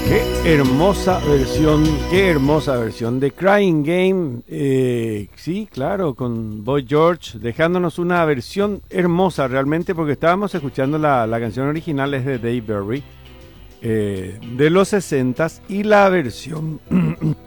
Qué hermosa versión de Crying Game. Sí, claro, con Boy George, dejándonos una versión hermosa realmente, porque estábamos escuchando la canción original, es de Dave Berry, de los 60s, y la versión